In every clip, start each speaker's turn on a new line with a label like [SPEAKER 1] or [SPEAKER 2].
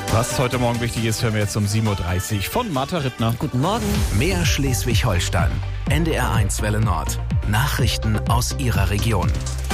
[SPEAKER 1] Was heute Morgen wichtig ist, hören wir jetzt um 7.30 Uhr von Martha Rittner.
[SPEAKER 2] Guten Morgen.
[SPEAKER 3] Mehr Schleswig-Holstein. NDR1 Welle Nord. Nachrichten aus Ihrer Region.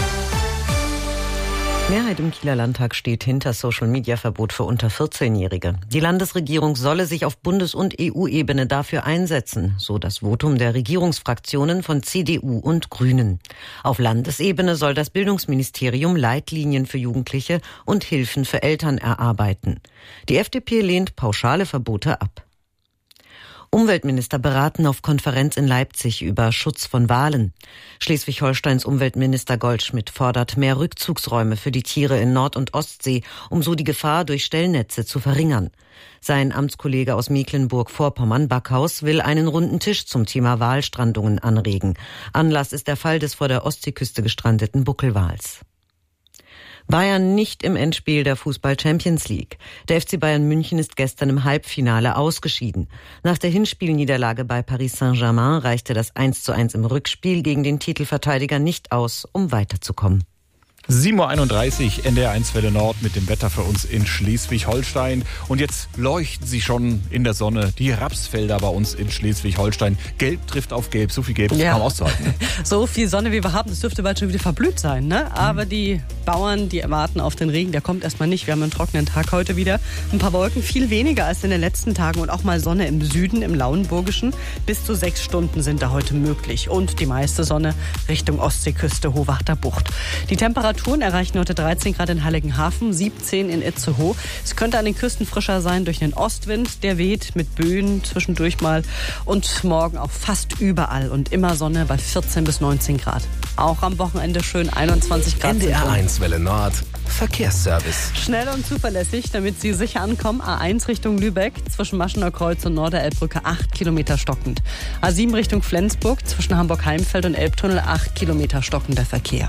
[SPEAKER 2] Mehrheit im Kieler Landtag steht hinter Social-Media-Verbot für unter 14-Jährige. Die Landesregierung solle sich auf Bundes- und EU-Ebene dafür einsetzen, so das Votum der Regierungsfraktionen von CDU und Grünen. Auf Landesebene soll das Bildungsministerium Leitlinien für Jugendliche und Hilfen für Eltern erarbeiten. Die FDP lehnt pauschale Verbote ab. Umweltminister beraten auf Konferenz in Leipzig über Schutz von Walen. Schleswig-Holsteins Umweltminister Goldschmidt fordert mehr Rückzugsräume für die Tiere in Nord- und Ostsee, um so die Gefahr durch Stellnetze zu verringern. Sein Amtskollege aus Mecklenburg-Vorpommern, Backhaus, will einen runden Tisch zum Thema Walstrandungen anregen. Anlass ist der Fall des vor der Ostseeküste gestrandeten Buckelwals. Bayern nicht im Endspiel der Fußball-Champions League. Der FC Bayern München ist gestern im Halbfinale ausgeschieden. Nach der Hinspielniederlage bei Paris Saint-Germain reichte das 1:1 im Rückspiel gegen den Titelverteidiger nicht aus, um weiterzukommen.
[SPEAKER 1] 7.31 Uhr, NDR1 Welle Nord mit dem Wetter für uns in Schleswig-Holstein. Und jetzt leuchten sie schon in der Sonne, die Rapsfelder bei uns in Schleswig-Holstein. Gelb trifft auf Gelb, so viel Gelb ist kaum auszuhalten.
[SPEAKER 4] So viel Sonne, wie wir haben, das dürfte bald schon wieder verblüht sein, ne? Aber die Bauern, die warten auf den Regen, der kommt erstmal nicht. Wir haben einen trockenen Tag heute wieder. Ein paar Wolken, viel weniger als in den letzten Tagen und auch mal Sonne im Süden, im Lauenburgischen. Bis zu 6 Stunden sind da heute möglich. Und die meiste Sonne Richtung Ostseeküste, Hohwachter Bucht. Die Temperaturen erreichen heute 13 Grad in Heiligenhafen, 17 in Itzehoe. Es könnte an den Küsten frischer sein durch einen Ostwind, der weht mit Böen zwischendurch mal. Und morgen auch fast überall und immer Sonne bei 14 bis 19 Grad. Auch am Wochenende schön 21 Grad.
[SPEAKER 3] NDR1 Welle Nord. Verkehrsservice.
[SPEAKER 4] Schnell und zuverlässig, damit Sie sicher ankommen. A1 Richtung Lübeck, zwischen Maschener Kreuz und Norderelbbrücke 8 Kilometer stockend. A7 Richtung Flensburg, zwischen Hamburg-Heimfeld und Elbtunnel 8 Kilometer stockender Verkehr.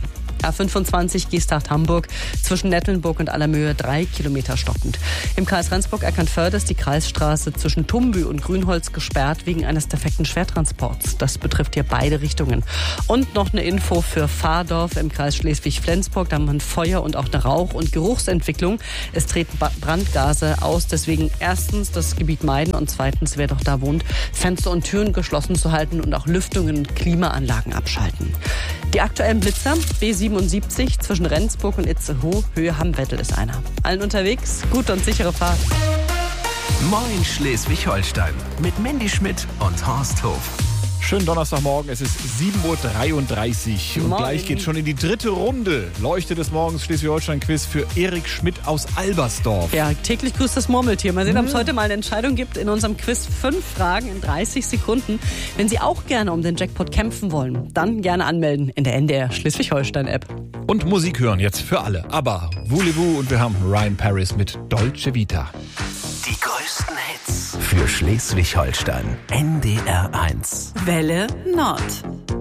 [SPEAKER 4] A25 Giesthacht-Hamburg, zwischen Nettelnburg und Allermöhe 3 Kilometer stockend. Im Kreis Rendsburg-Eckernförde ist die Kreisstraße zwischen Tumbü und Grünholz gesperrt wegen eines defekten Schwertransports. Das betrifft hier beide Richtungen. Und noch eine Info für Fahrdorf im Kreis Schleswig-Flensburg. Da haben wir ein Feuer und auch eine Rauch- und Geruchsentwicklung. Es treten Brandgase aus. Deswegen erstens das Gebiet meiden und zweitens, wer doch da wohnt, Fenster und Türen geschlossen zu halten und auch Lüftungen und Klimaanlagen abschalten. Die aktuellen Blitzer, B77 zwischen Rendsburg und Itzehoe, Höhe Hammwettel ist einer. Allen unterwegs, gute und sichere Fahrt.
[SPEAKER 3] Moin Schleswig-Holstein mit Mandy Schmidt und Horst Hof.
[SPEAKER 1] Schönen Donnerstagmorgen, es ist 7.33 Uhr und
[SPEAKER 4] Moin.
[SPEAKER 1] gleich geht schon in die dritte Runde. Leuchte des Morgens Schleswig-Holstein-Quiz für Erik Schmidt aus Albersdorf.
[SPEAKER 4] Ja, täglich grüßt das Murmeltier. Mal sehen, ob es heute mal eine Entscheidung gibt in unserem Quiz. 5 Fragen in 30 Sekunden. Wenn Sie auch gerne um den Jackpot kämpfen wollen, dann gerne anmelden in der NDR Schleswig-Holstein-App.
[SPEAKER 1] Und Musik hören jetzt für alle. Aber Voulez-vous und wir haben Ryan Paris mit Dolce Vita.
[SPEAKER 3] Die größten Hits für Schleswig-Holstein. NDR1.
[SPEAKER 5] Welle Nord.